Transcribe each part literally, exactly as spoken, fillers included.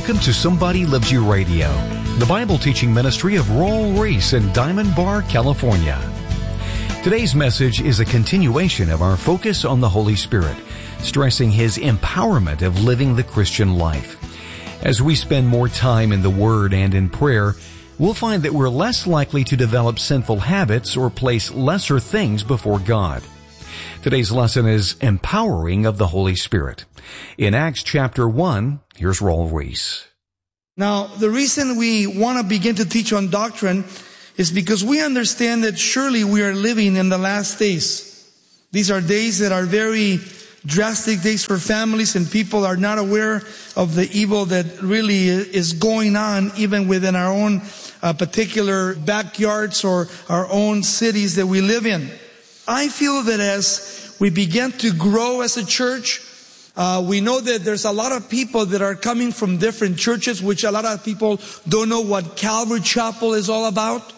Welcome to Somebody Loves You Radio, the Bible teaching ministry of Royal Reese in Diamond Bar, California. Today's message is a continuation of our focus on the Holy Spirit, stressing His empowerment of living the Christian life. As we spend more time in the Word and in prayer, we'll find that we're less likely to develop sinful habits or place lesser things before God. Today's lesson is Empowering of the Holy Spirit. In Acts chapter one, here's Royal Reese. Now, the reason we want to begin to teach on doctrine is because we understand that surely we are living in the last days. These are days that are very drastic days for families, and people are not aware of the evil that really is going on even within our own uh, particular backyards or our own cities that we live in. I feel that as we begin to grow as a church, uh, we know that there's a lot of people that are coming from different churches, which a lot of people don't know what Calvary Chapel is all about.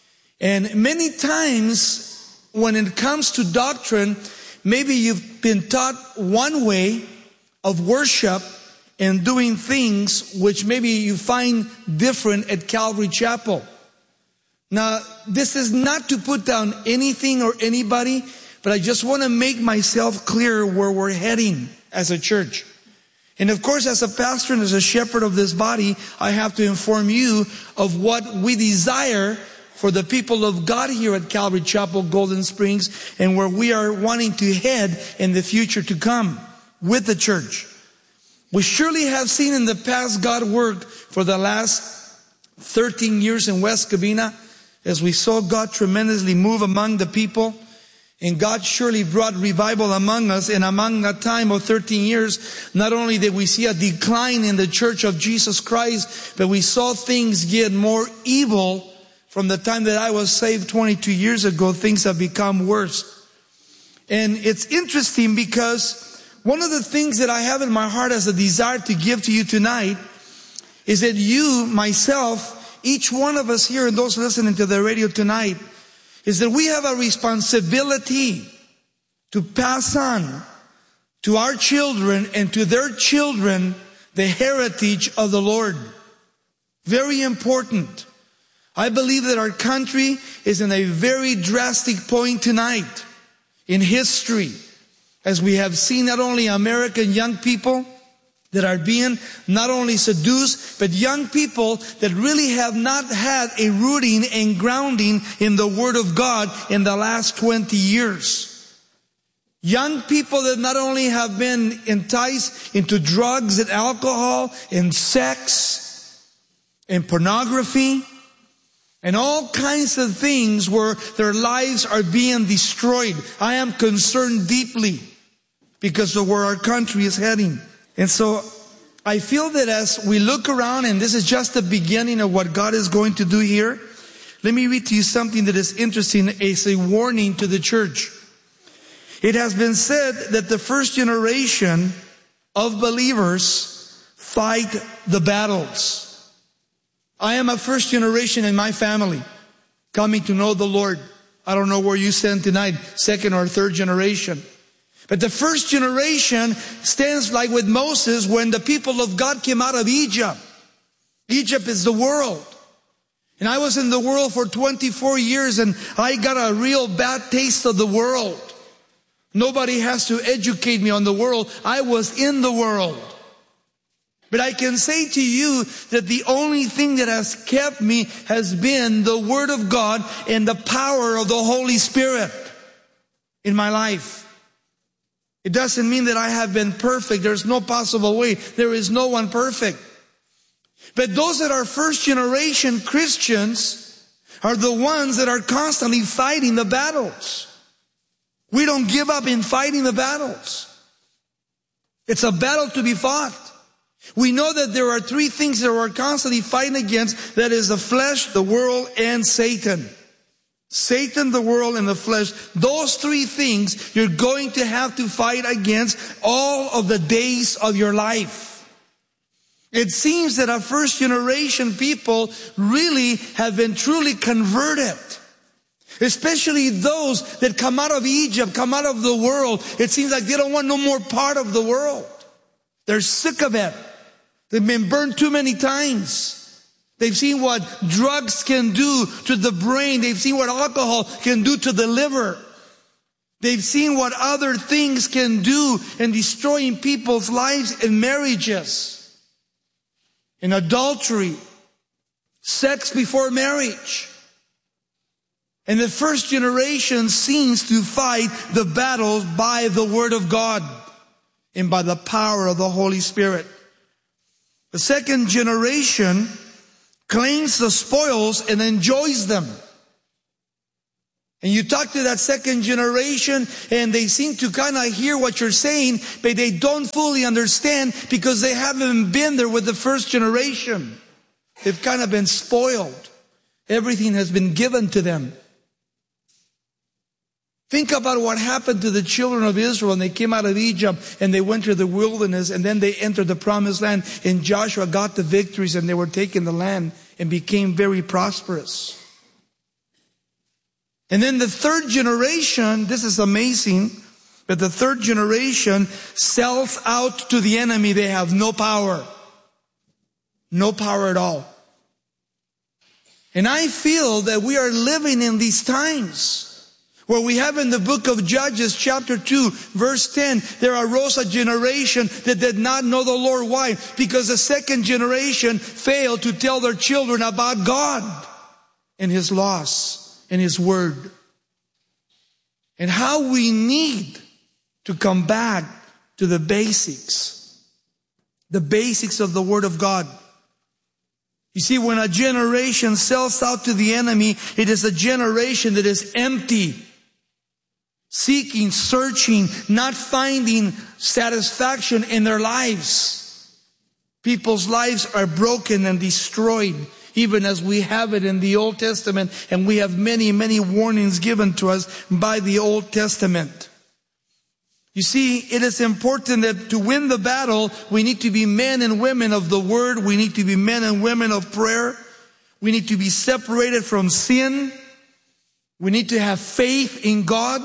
And many times when it comes to doctrine, maybe you've been taught one way of worship and doing things which maybe you find different at Calvary Chapel. Now, this is not to put down anything or anybody, but I just want to make myself clear where we're heading as a church. And of course, as a pastor and as a shepherd of this body, I have to inform you of what we desire for the people of God here at Calvary Chapel, Golden Springs, and where we are wanting to head in the future to come with the church. We surely have seen in the past God work for the last thirteen years in West Covina, as we saw God tremendously move among the people. And God surely brought revival among us. And among that time of thirteen years, not only did we see a decline in the Church of Jesus Christ, but we saw things get more evil. From the time that I was saved twenty-two years ago, things have become worse. And it's interesting because one of the things that I have in my heart as a desire to give to you tonight is that you, myself, each one of us here and those listening to the radio tonight, is that we have a responsibility to pass on to our children and to their children the heritage of the Lord. Very important. I believe that our country is in a very drastic point tonight in history, as we have seen not only American young people that are being not only seduced, but young people that really have not had a rooting and grounding in the Word of God in the last twenty years. Young people that not only have been enticed into drugs and alcohol and sex and pornography and all kinds of things where their lives are being destroyed. I am concerned deeply because of where our country is heading. And so I feel that as we look around, and this is just the beginning of what God is going to do here, let me read to you something that is interesting as a warning to the church. It has been said that the first generation of believers fight the battles. I am a first generation in my family coming to know the Lord. I don't know where you stand tonight, second or third generation. But the first generation stands like with Moses when the people of God came out of Egypt. Egypt is the world. And I was in the world for twenty-four years and I got a real bad taste of the world. Nobody has to educate me on the world. I was in the world. But I can say to you that the only thing that has kept me has been the Word of God and the power of the Holy Spirit in my life. It doesn't mean that I have been perfect. There's no possible way. There is no one perfect. But those that are first generation Christians are the ones that are constantly fighting the battles. We don't give up in fighting the battles. It's a battle to be fought. We know that there are three things that we're constantly fighting against. That is the flesh, the world, and Satan. Satan, the world, and the flesh. Those three things you're going to have to fight against all of the days of your life. It seems that our first generation people really have been truly converted. Especially those that come out of Egypt, come out of the world. It seems like they don't want no more part of the world. They're sick of it. They've been burned too many times. They've seen what drugs can do to the brain. They've seen what alcohol can do to the liver. They've seen what other things can do in destroying people's lives and marriages. In adultery, sex before marriage. And the first generation seems to fight the battles by the Word of God and by the power of the Holy Spirit. The second generation claims the spoils and enjoys them. And you talk to that second generation and they seem to kind of hear what you're saying, but they don't fully understand because they haven't been there with the first generation. They've kind of been spoiled. Everything has been given to them. Think about what happened to the children of Israel when they came out of Egypt and they went to the wilderness and then they entered the promised land and Joshua got the victories and they were taking the land and became very prosperous. And then the third generation, this is amazing, but the third generation sells out to the enemy. They have no power. No power at all. And I feel that we are living in these times where we have in the book of Judges chapter two verse ten, there arose a generation that did not know the Lord. Why? Because the second generation failed to tell their children about God and His laws and His word. And how we need to come back to the basics. The basics of the Word of God. You see, when a generation sells out to the enemy, it is a generation that is empty. Seeking, searching, not finding satisfaction in their lives. People's lives are broken and destroyed, even as we have it in the Old Testament, and we have many, many warnings given to us by the Old Testament. You see, it is important that to win the battle, we need to be men and women of the Word. We need to be men and women of prayer. We need to be separated from sin. We need to have faith in God.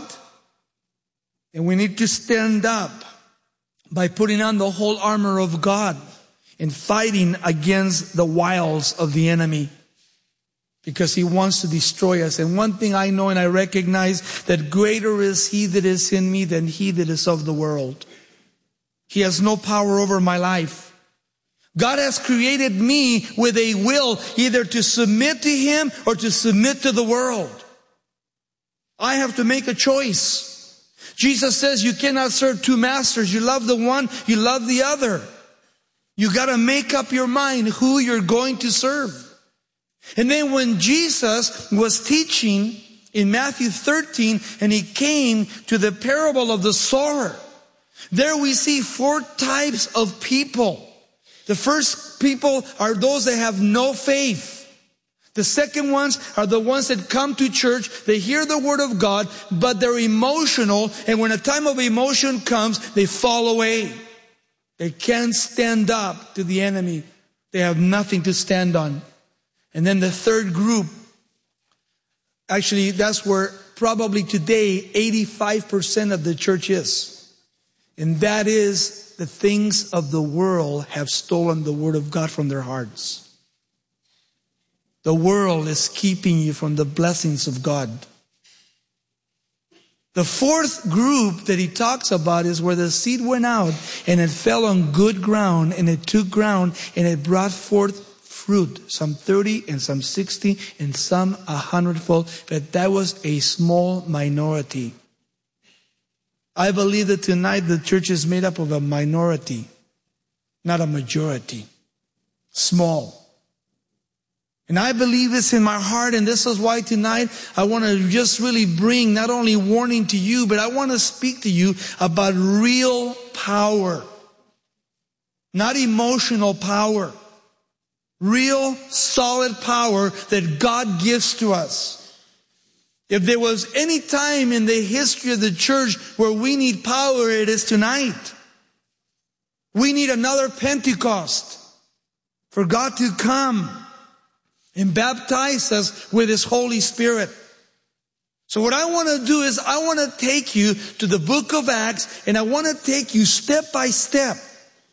And we need to stand up by putting on the whole armor of God and fighting against the wiles of the enemy, because he wants to destroy us. And one thing I know and I recognize, that greater is He that is in me than he that is of the world. He has no power over my life. God has created me with a will, either to submit to Him or to submit to the world. I have to make a choice. Jesus says you cannot serve two masters. You love the one, you love the other. You got to make up your mind who you're going to serve. And then when Jesus was teaching in Matthew thirteen and He came to the parable of the sower, there we see four types of people. The first people are those that have no faith. The second ones are the ones that come to church, they hear the Word of God, but they're emotional, and when a time of emotion comes, they fall away. They can't stand up to the enemy. They have nothing to stand on. And then the third group, actually that's where probably today eighty-five percent of the church is. And that is, the things of the world have stolen the Word of God from their hearts. The world is keeping you from the blessings of God. The fourth group that he talks about is where the seed went out and it fell on good ground and it took ground and it brought forth fruit. Some thirty and some sixty and some a hundredfold. But that was a small minority. I believe that tonight the church is made up of a minority, not a majority. Small. And I believe this in my heart, and this is why tonight I want to just really bring not only warning to you, but I want to speak to you about real power. Not emotional power. Real solid power that God gives to us. If there was any time in the history of the church where we need power, it is tonight. We need another Pentecost for God to come and baptize us with His Holy Spirit. So what I want to do is I want to take you to the book of Acts, and I want to take you step by step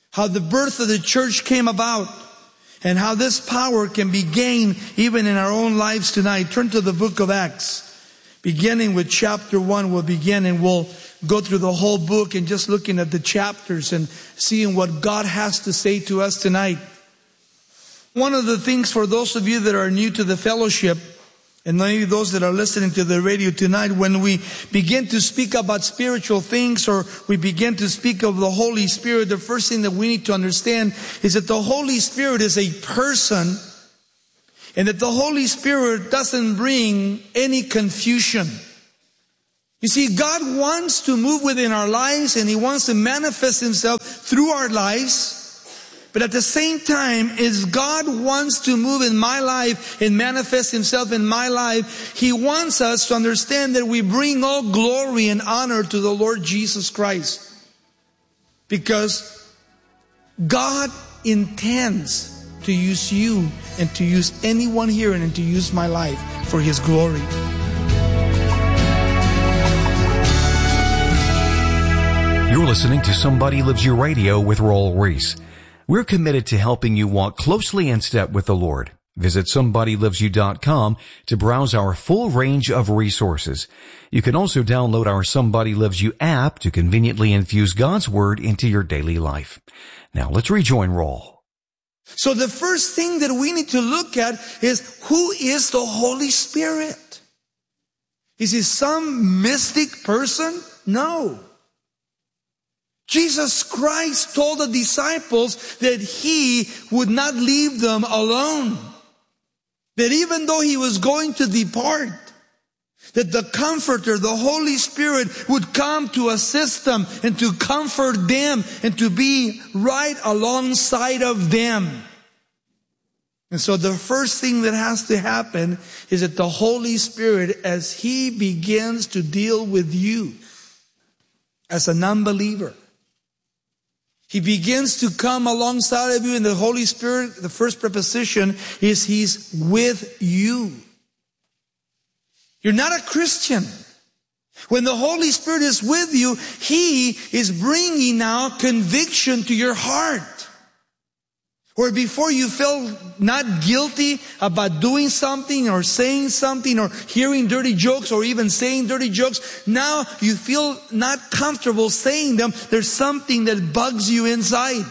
how the birth of the church came about, and how this power can be gained even in our own lives tonight. Turn to the book of Acts. Beginning with chapter one, we'll begin and we'll go through the whole book and just looking at the chapters and seeing what God has to say to us tonight. One of the things for those of you that are new to the fellowship, and maybe those that are listening to the radio tonight, when we begin to speak about spiritual things or we begin to speak of the Holy Spirit, the first thing that we need to understand is that the Holy Spirit is a person, and that the Holy Spirit doesn't bring any confusion. You see, God wants to move within our lives and He wants to manifest Himself through our lives. But at the same time, as God wants to move in my life and manifest Himself in my life, He wants us to understand that we bring all glory and honor to the Lord Jesus Christ. Because God intends to use you and to use anyone here and to use my life for His glory. You're listening to Somebody Lives You Radio with Raul Ries. We're committed to helping you walk closely in step with the Lord. Visit somebody lives you dot com to browse our full range of resources. You can also download our Somebody Lives You app to conveniently infuse God's Word into your daily life. Now let's rejoin Raul. So the first thing that we need to look at is, who is the Holy Spirit? Is He some mystic person? No. Jesus Christ told the disciples that He would not leave them alone. That even though He was going to depart, that the Comforter, the Holy Spirit, would come to assist them and to comfort them and to be right alongside of them. And so the first thing that has to happen is that the Holy Spirit, as He begins to deal with you as an unbeliever, He begins to come alongside of you, and the Holy Spirit, the first preposition is He's with you. You're not a Christian. When the Holy Spirit is with you, He is bringing now conviction to your heart. Where before you felt not guilty about doing something or saying something or hearing dirty jokes or even saying dirty jokes, now you feel not comfortable saying them. There's something that bugs you inside.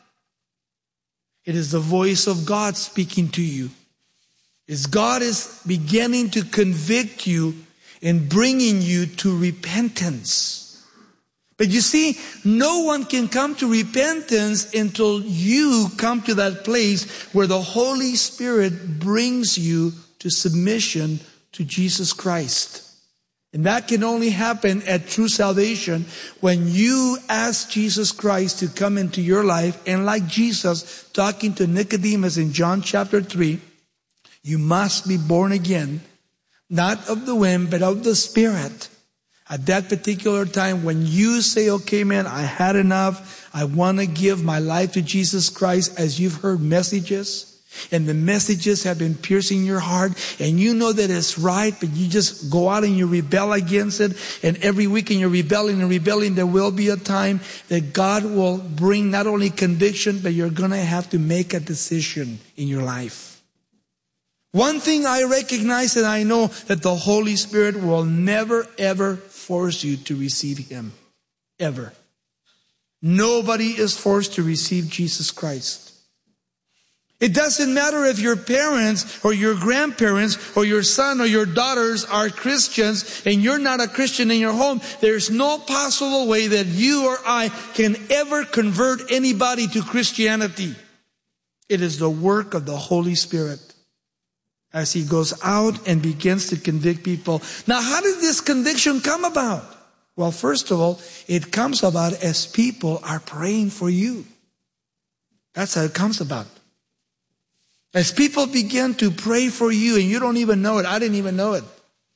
It is the voice of God speaking to you. As God is beginning to convict you and bringing you to repentance. But you see, no one can come to repentance until you come to that place where the Holy Spirit brings you to submission to Jesus Christ. And that can only happen at true salvation when you ask Jesus Christ to come into your life. And like Jesus talking to Nicodemus in John chapter three, you must be born again, not of the wind, but of the Spirit. At that particular time, when you say, okay, man, I had enough. I want to give my life to Jesus Christ, as you've heard messages, and the messages have been piercing your heart, and you know that it's right, but you just go out and you rebel against it. And every week in your rebelling and rebelling, there will be a time that God will bring not only conviction, but you're going to have to make a decision in your life. One thing I recognize and I know, that the Holy Spirit will never, ever force you to receive Him. Ever. Nobody is forced to receive Jesus Christ. It doesn't matter if your parents or your grandparents or your son or your daughters are Christians and you're not a Christian in your home. There's no possible way that you or I can ever convert anybody to Christianity. It is the work of the Holy Spirit as He goes out and begins to convict people. Now, how did this conviction come about? Well, first of all, it comes about as people are praying for you. That's how it comes about. As people begin to pray for you and you don't even know it. I didn't even know it.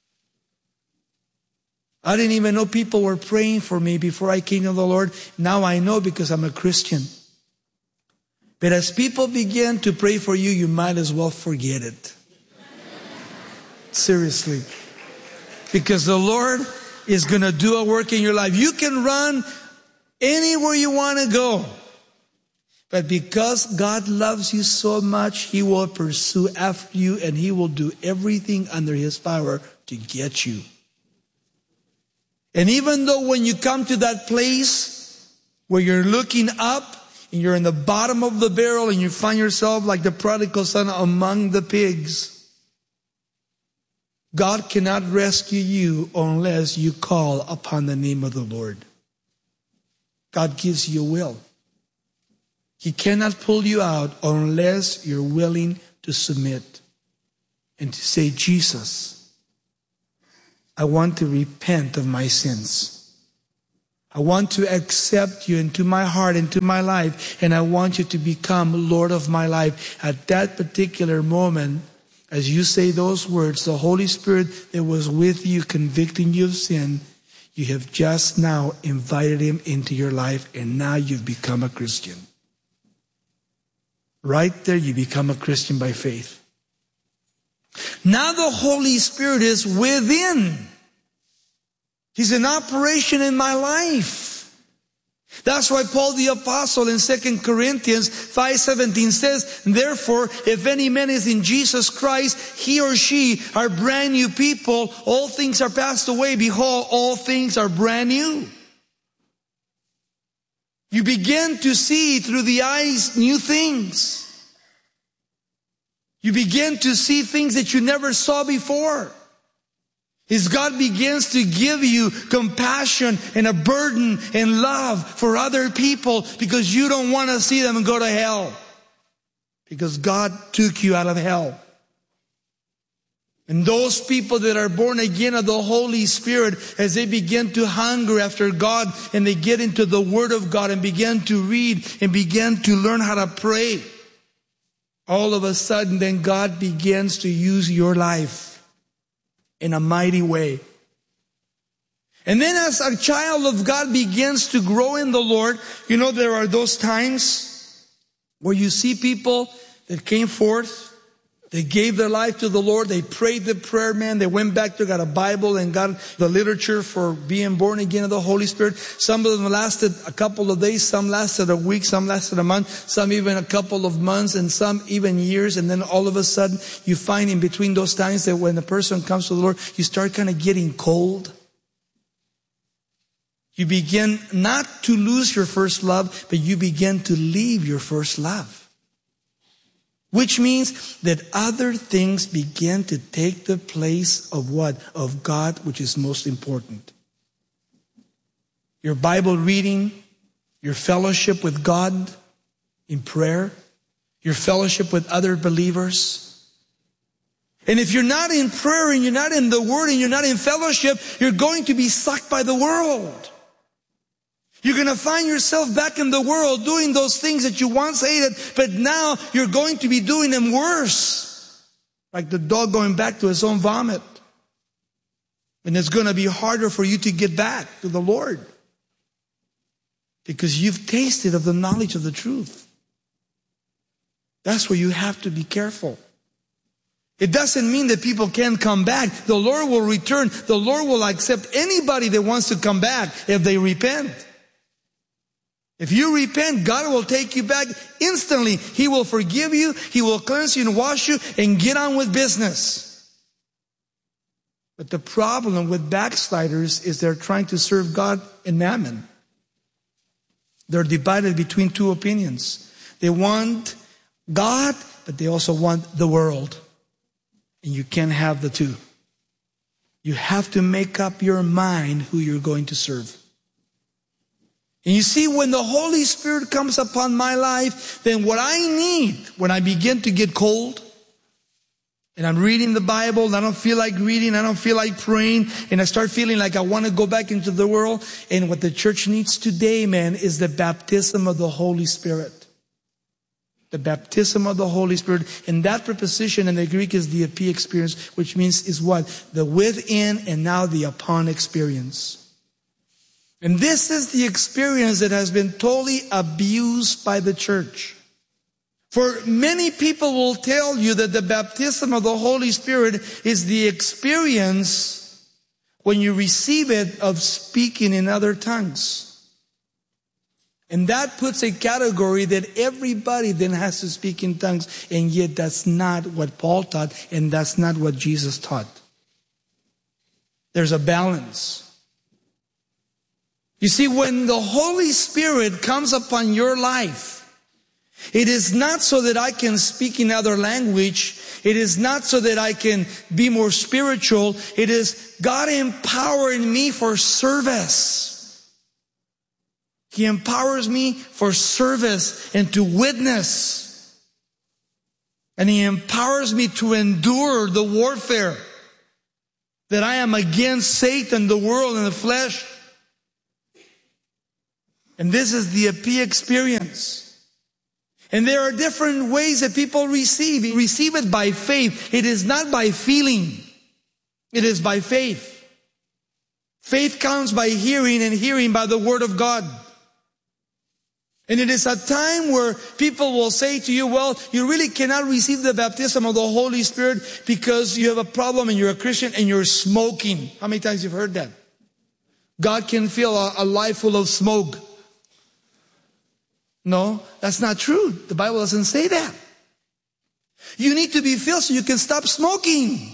I didn't even know people were praying for me before I came to the Lord. Now I know because I'm a Christian. But as people begin to pray for you, you might as well forget it. Seriously. Because the Lord is going to do a work in your life. You can run anywhere you want to go. But because God loves you so much, He will pursue after you and He will do everything under His power to get you. And even though when you come to that place where you're looking up and you're in the bottom of the barrel and you find yourself like the prodigal son among the pigs, God cannot rescue you unless you call upon the name of the Lord. God gives you a will. He cannot pull you out unless you're willing to submit and to say, Jesus, I want to repent of my sins. I want to accept you into my heart, into my life, and I want you to become Lord of my life. At that particular moment, as you say those words, the Holy Spirit that was with you, convicting you of sin, you have just now invited Him into your life, and now you've become a Christian. Right there, you become a Christian by faith. Now the Holy Spirit is within. He's in operation in my life. That's why Paul the Apostle in Second Corinthians five seventeen says, therefore, if any man is in Jesus Christ, he or she are brand new people. All things are passed away. Behold, all things are brand new. You begin to see through the eyes new things. You begin to see things that you never saw before. As God begins to give you compassion and a burden and love for other people because you don't want to see them go to hell. Because God took you out of hell. And those people that are born again of the Holy Spirit, as they begin to hunger after God and they get into the Word of God and begin to read and begin to learn how to pray, all of a sudden then God begins to use your life in a mighty way. And then as a child of God begins to grow in the Lord, you know, there are those times where you see people that came forth, they gave their life to the Lord, they prayed the prayer, man, they went back to got a Bible and got the literature for being born again of the Holy Spirit. Some of them lasted a couple of days, some lasted a week, some lasted a month, some even a couple of months, and some even years. And then all of a sudden you find in between those times that when the person comes to the Lord, you start kind of getting cold. You begin not to lose your first love, but you begin to leave your first love. Which means that other things begin to take the place of what? Of God, which is most important. Your Bible reading, your fellowship with God in prayer, your fellowship with other believers. And if you're not in prayer and you're not in the Word and you're not in fellowship, you're going to be sucked by the world. You're going to find yourself back in the world doing those things that you once hated, but now you're going to be doing them worse. Like the dog going back to his own vomit. And it's going to be harder for you to get back to the Lord. Because you've tasted of the knowledge of the truth. That's where you have to be careful. It doesn't mean that people can't come back. The Lord will return. The Lord will accept anybody that wants to come back if they repent. If you repent, God will take you back instantly. He will forgive you. He will cleanse you and wash you and get on with business. But the problem with backsliders is they're trying to serve God and mammon. They're divided between two opinions. They want God, but they also want the world. And you can't have the two. You have to make up your mind who you're going to serve. And you see, when the Holy Spirit comes upon my life, then what I need when I begin to get cold, and I'm reading the Bible, and I don't feel like reading, I don't feel like praying, and I start feeling like I want to go back into the world, and what the church needs today, man, is the baptism of the Holy Spirit. The baptism of the Holy Spirit. And that preposition in the Greek is the epi experience, which means is what? The within and now the upon experience. And this is the experience that has been totally abused by the church. For many people will tell you that the baptism of the Holy Spirit is the experience when you receive it of speaking in other tongues. And that puts a category that everybody then has to speak in tongues. And yet that's not what Paul taught, and that's not what Jesus taught. There's a balance. You see, when the Holy Spirit comes upon your life, it is not so that I can speak in other language. It is not so that I can be more spiritual. It is God empowering me for service. He empowers me for service and to witness. And He empowers me to endure the warfare that I am against Satan, the world, and the flesh. And this is the A P experience. And there are different ways that people receive. You receive it by faith. It is not by feeling. It is by faith. Faith comes by hearing, and hearing by the Word of God. And it is a time where people will say to you, well, you really cannot receive the baptism of the Holy Spirit because you have a problem and you're a Christian and you're smoking. How many times you've heard that? God can fill a, a life full of smoke. No, that's not true. The Bible doesn't say that. You need to be filled so you can stop smoking.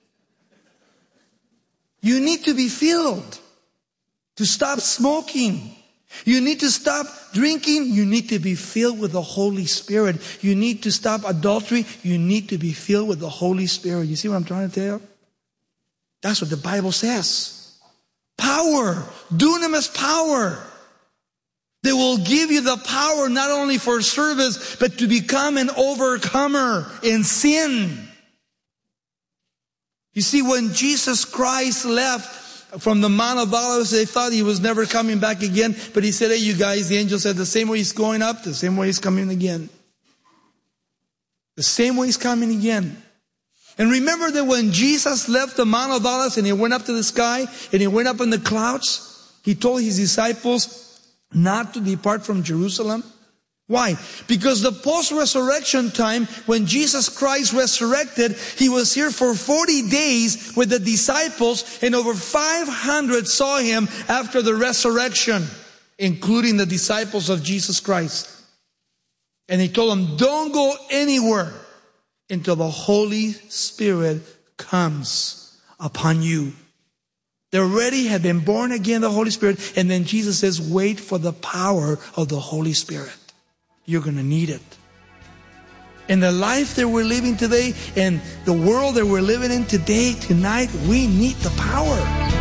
You need to be filled to stop smoking. You need to stop drinking. You need to be filled with the Holy Spirit. You need to stop adultery. You need to be filled with the Holy Spirit. You see what I'm trying to tell you? That's what the Bible says. Power. Dunamis power. They will give you the power not only for service, but to become an overcomer in sin. You see, when Jesus Christ left from the Mount of Olives, they thought He was never coming back again. But He said, hey, you guys, the angel said, the same way He's going up, the same way He's coming again. The same way He's coming again. And remember that when Jesus left the Mount of Olives and He went up to the sky and He went up in the clouds, He told His disciples not to depart from Jerusalem. Why? Because the post-resurrection time, when Jesus Christ resurrected, He was here for forty days with the disciples, and over five hundred saw Him after the resurrection, including the disciples of Jesus Christ. And He told them, don't go anywhere until the Holy Spirit comes upon you. They already had been born again, the Holy Spirit. And then Jesus says, wait for the power of the Holy Spirit. You're going to need it. In the life that we're living today and the world that we're living in today, tonight, we need the power.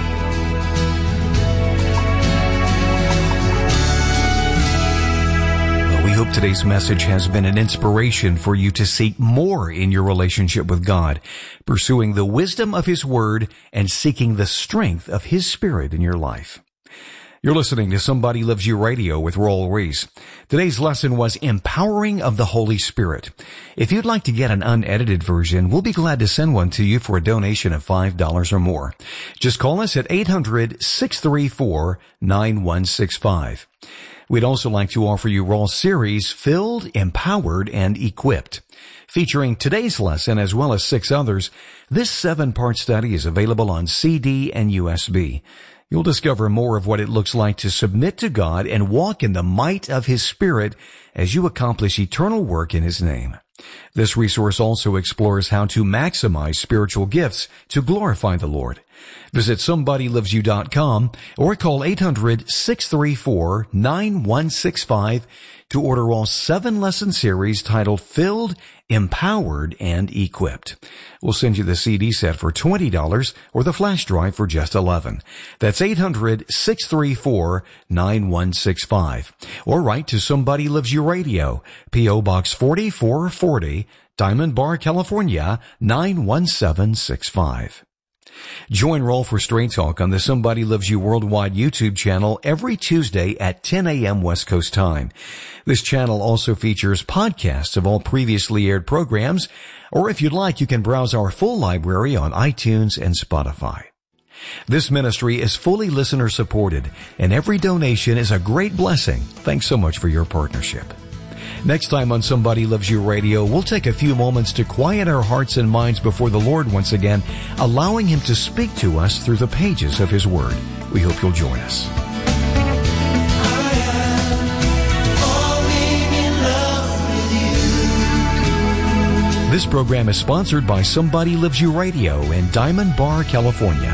We hope today's message has been an inspiration for you to seek more in your relationship with God, pursuing the wisdom of His Word and seeking the strength of His Spirit in your life. You're listening to Somebody Loves You Radio with Raul Ries. Today's lesson was Empowering of the Holy Spirit. If you'd like to get an unedited version, we'll be glad to send one to you for a donation of five dollars or more. Just call us at eight hundred, six three four, nine one six five. We'd also like to offer you Raul's series, Filled, Empowered, and Equipped. Featuring today's lesson as well as six others, this seven-part study is available on C D and U S B. You'll discover more of what it looks like to submit to God and walk in the might of His Spirit as you accomplish eternal work in His name. This resource also explores how to maximize spiritual gifts to glorify the Lord. Visit somebody loves you dot com or call eight hundred, six three four, nine one six five to order all seven lesson series titled Filled, Empowered, and Equipped. We'll send you the C D set for twenty dollars or the flash drive for just eleven dollars. That's eight hundred, six three four, nine one six five. Or write to Somebody Loves You Radio, P O Box forty-four forty, Diamond Bar, California, nine one seven six five. Join Raul for Straight Talk on the Somebody Loves You Worldwide YouTube channel every Tuesday at ten a.m. West Coast time. This channel also features podcasts of all previously aired programs, or if you'd like, you can browse our full library on iTunes and Spotify. This ministry is fully listener supported, and every donation is a great blessing. Thanks so much for your partnership. Next time on Somebody Loves You Radio, we'll take a few moments to quiet our hearts and minds before the Lord once again, allowing Him to speak to us through the pages of His Word. We hope you'll join us. I am This program is sponsored by Somebody Loves You Radio in Diamond Bar, California.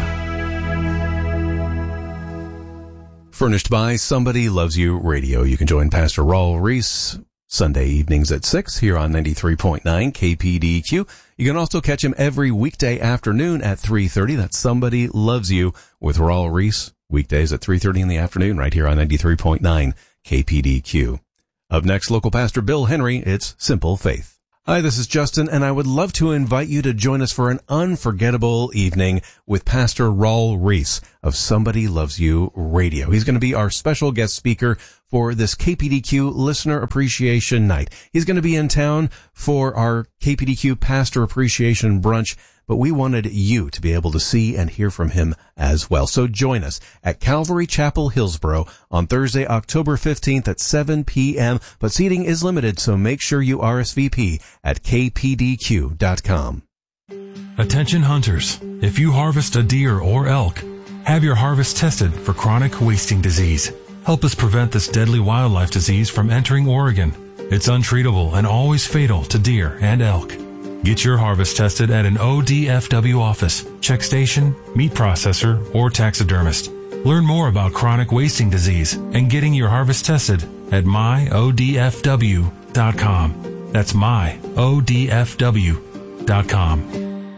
Furnished by Somebody Loves You Radio. You can join Pastor Raul Reese Sunday evenings at six here on ninety-three point nine K P D Q. You can also catch him every weekday afternoon at three thirty. That's Somebody Loves You with Raul Reese. Weekdays at three thirty in the afternoon right here on ninety-three point nine K P D Q. Up next, local pastor Bill Henry. It's Simple Faith. Hi, this is Justin, and I would love to invite you to join us for an unforgettable evening with Pastor Raul Reese of Somebody Loves You Radio. He's going to be our special guest speaker for this K P D Q Listener Appreciation Night. He's going to be in town for our K P D Q Pastor Appreciation Brunch, but we wanted you to be able to see and hear from him as well. So join us at Calvary Chapel, Hillsboro on Thursday, October fifteenth at seven p.m. But seating is limited, so make sure you R S V P at k p d q dot com. Attention hunters, if you harvest a deer or elk, have your harvest tested for chronic wasting disease. Help us prevent this deadly wildlife disease from entering Oregon. It's untreatable and always fatal to deer and elk. Get your harvest tested at an O D F W office, check station, meat processor, or taxidermist. Learn more about chronic wasting disease and getting your harvest tested at my o d f w dot com. That's my o d f w dot com.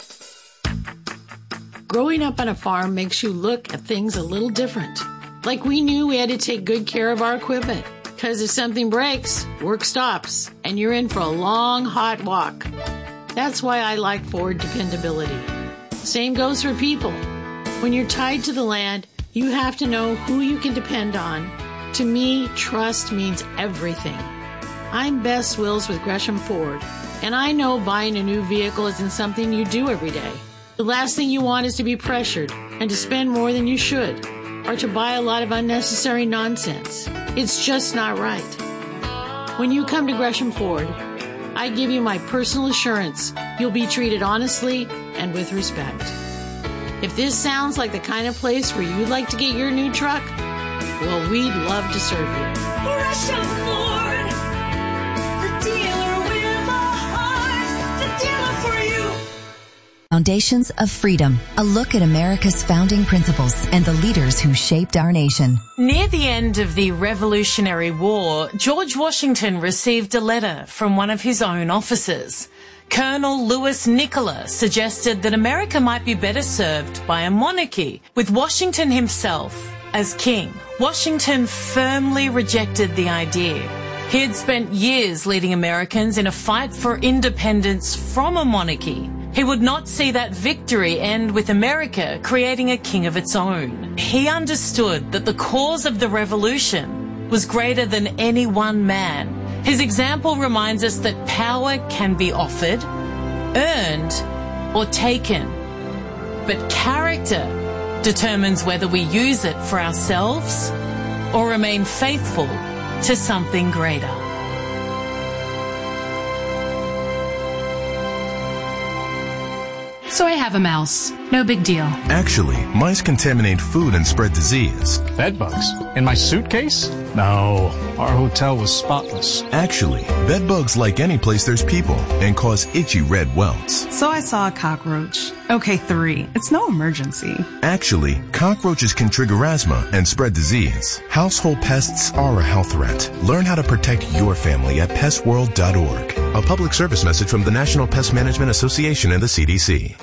Growing up on a farm makes you look at things a little different. Like we knew we had to take good care of our equipment, because if something breaks, work stops, and you're in for a long, hot walk. That's why I like Ford dependability. Same goes for people. When you're tied to the land, you have to know who you can depend on. To me, trust means everything. I'm Bess Wills with Gresham Ford, and I know buying a new vehicle isn't something you do every day. The last thing you want is to be pressured and to spend more than you should, or to buy a lot of unnecessary nonsense. It's just not right. When you come to Gresham Ford, I give you my personal assurance you'll be treated honestly and with respect. If this sounds like the kind of place where you'd like to get your new truck, well, we'd love to serve you. Gresham Ford, the dealer with a heart, the dealer for you. Foundations of Freedom, a look at America's founding principles and the leaders who shaped our nation. Near the end of the Revolutionary War, George Washington received a letter from one of his own officers. Colonel Louis Nicola suggested that America might be better served by a monarchy, with Washington himself as king. Washington firmly rejected the idea. He had spent years leading Americans in a fight for independence from a monarchy. He would not see that victory end with America creating a king of its own. He understood that the cause of the revolution was greater than any one man. His example reminds us that power can be offered, earned, or taken. But character determines whether we use it for ourselves or remain faithful to something greater. So I have a mouse. No big deal. Actually, mice contaminate food and spread disease. Bed bugs? In my suitcase? No, our hotel was spotless. Actually, bed bugs like any place there's people and cause itchy red welts. So I saw a cockroach. Okay, three. It's no emergency. Actually, cockroaches can trigger asthma and spread disease. Household pests are a health threat. Learn how to protect your family at pest world dot org. A public service message from the National Pest Management Association and the C D C.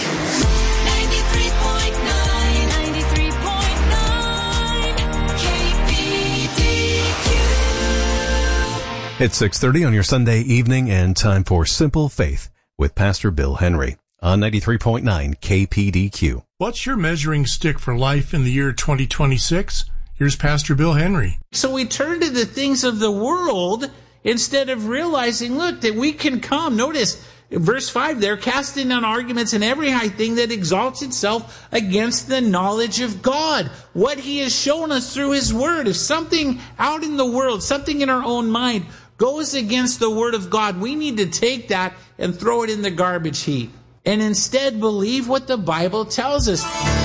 It's six thirty on your Sunday evening and time for Simple Faith with Pastor Bill Henry on ninety-three point nine K P D Q. What's your measuring stick for life in the year twenty twenty-six? Here's Pastor Bill Henry. So we turn to the things of the world instead of realizing, look, that we can come. Notice verse five there, casting down arguments and every high thing that exalts itself against the knowledge of God. What he has shown us through his word. If something out in the world, something in our own mind goes against the word of God, we need to take that and throw it in the garbage heap and instead believe what the Bible tells us.